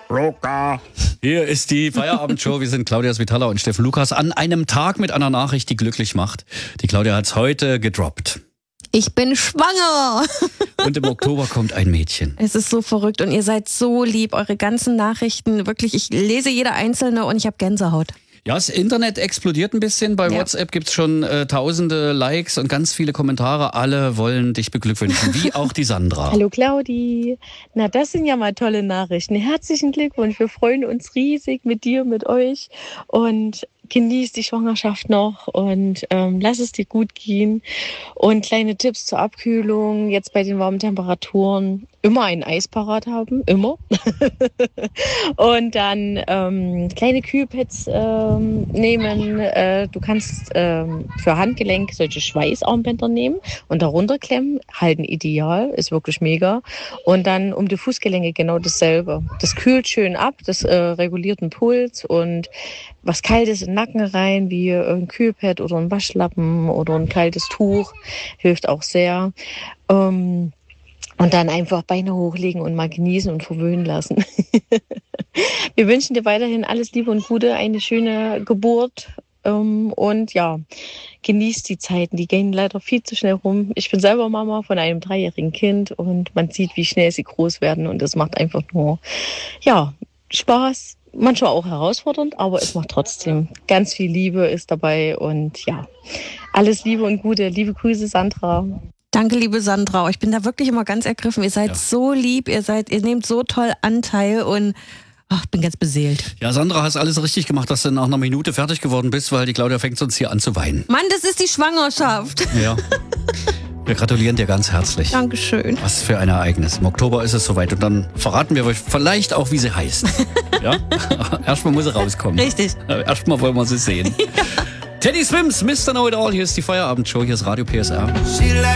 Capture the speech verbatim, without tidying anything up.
Rocker. Hier ist die Feierabendshow. Wir sind Claudia Svitala und Steffen Lukas an einem Tag mit einer Nachricht, die glücklich macht. Die Claudia hat's heute gedroppt. Ich bin schwanger. Und im Oktober kommt ein Mädchen. Es ist so verrückt und ihr seid so lieb. Eure ganzen Nachrichten, wirklich, ich lese jede einzelne und ich habe Gänsehaut. Ja, das Internet explodiert ein bisschen. Bei Ja. WhatsApp gibt's schon äh, tausende Likes und ganz viele Kommentare. Alle wollen dich beglückwünschen, wie auch die Sandra. Hallo Claudi. Na, das sind ja mal tolle Nachrichten. Herzlichen Glückwunsch. Wir freuen uns riesig mit dir, mit euch. Und genieß die Schwangerschaft noch und ähm, lass es dir gut gehen. Und kleine Tipps zur Abkühlung, jetzt bei den warmen Temperaturen. Immer ein Eis parat haben, immer. Und dann ähm, kleine Kühlpads ähm, nehmen. Äh, du kannst ähm, für Handgelenk solche Schweißarmbänder nehmen und darunter klemmen. Halten ideal, ist wirklich mega. Und dann um die Fußgelenke genau dasselbe. Das kühlt schön ab, das äh, reguliert den Puls und was Kaltes in den Nacken rein, wie ein Kühlpad oder ein Waschlappen oder ein kaltes Tuch, hilft auch sehr. Ähm, und dann einfach Beine hochlegen und mal genießen und verwöhnen lassen. Wir wünschen dir weiterhin alles Liebe und Gute, eine schöne Geburt. Ähm, und ja, genießt die Zeiten, die gehen leider viel zu schnell rum. Ich bin selber Mama von einem dreijährigen Kind und man sieht, wie schnell sie groß werden und das macht einfach nur, ja, Spaß. Manchmal auch herausfordernd, aber es macht trotzdem. Ganz viel Liebe ist dabei und ja, alles Liebe und Gute. Liebe Grüße, Sandra. Danke, liebe Sandra. Ich bin da wirklich immer ganz ergriffen. Ihr seid Ja. so lieb, ihr seid, ihr nehmt so toll Anteil und ach, bin ganz beseelt. Ja, Sandra, hast alles richtig gemacht, dass du nach einer Minute fertig geworden bist, weil die Claudia fängt sonst hier an zu weinen. Mann, das ist die Schwangerschaft. Ja. Wir gratulieren dir ganz herzlich. Dankeschön. Was für ein Ereignis. Im Oktober ist es soweit und dann verraten wir euch vielleicht auch, wie sie heißt. Ja? Erstmal muss sie rauskommen. Richtig. Erstmal wollen wir sie sehen. Ja. Teddy Swims, Mister Know It All. Hier ist die Feierabendshow. Hier ist Radio P S R.